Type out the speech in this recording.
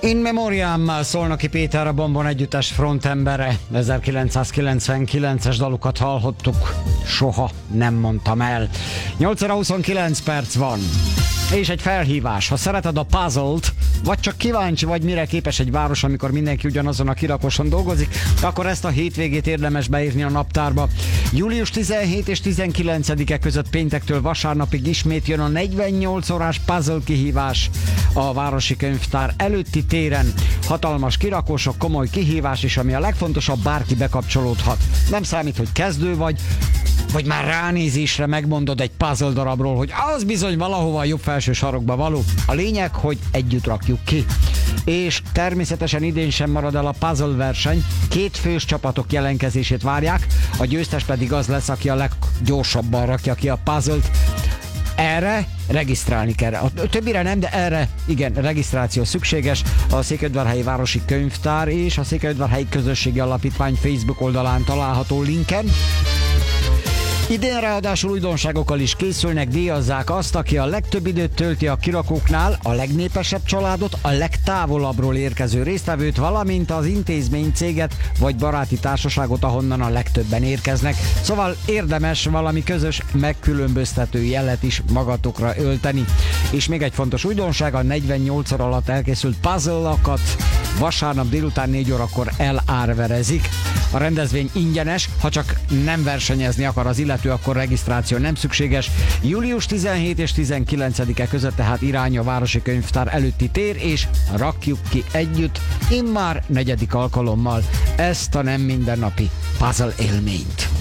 In Memoriam, Szolnoki Péter, a Bombon együttes frontembere. 1999-es dalukat hallhattuk. Soha nem mondtam el. 8 óra 29 perc van. És egy felhívás. Ha szereted a puzzle-t, vagy csak kíváncsi vagy, mire képes egy város, amikor mindenki ugyanazon a kirakoson dolgozik, akkor ezt a hétvégét érdemes beírni a naptárba. Július 17 és 19-e között péntektől vasárnapig ismét jön a 48 órás puzzle kihívás a Városi Könyvtár előtti téren. Hatalmas kirakósok, komoly kihívás, és ami a legfontosabb, bárki bekapcsolódhat. Nem számít, hogy kezdő vagy már ránézésre megmondod egy puzzle darabról, hogy az bizony valahova a jobb felső sarokba való. A lényeg, hogy együtt rakjuk ki. És természetesen idén sem marad el a puzzle verseny. 2 fős csapatok jelentkezését várják, a győztes pedig az lesz, aki a leggyorsabban rakja ki a puzzle-t. Erre regisztrálni kell. A többire nem, de erre igen, regisztráció szükséges. A Székelyudvarhelyi Városi Könyvtár és a Székelyudvarhelyi Közösségi Alapítvány Facebook oldalán található linken. Idén ráadásul újdonságokkal is készülnek, díjazzák azt, aki a legtöbb időt tölti a kirakóknál, a legnépesebb családot, a legtávolabbról érkező résztvevőt, valamint az intézmény, céget vagy baráti társaságot, ahonnan a legtöbben érkeznek. Szóval érdemes valami közös, megkülönböztető jelet is magatokra ölteni. És még egy fontos újdonság, a 48 óra alatt elkészült puzzle-akat vasárnap délután 4 órakor elárverezik. A rendezvény ingyenes, ha csak nem versenyezni akar az illető, akkor regisztráció nem szükséges. Július 17 és 19-e között tehát irány a Városi Könyvtár előtti tér, és rakjuk ki együtt, immár 4. alkalommal ezt a nem mindennapi puzzle élményt.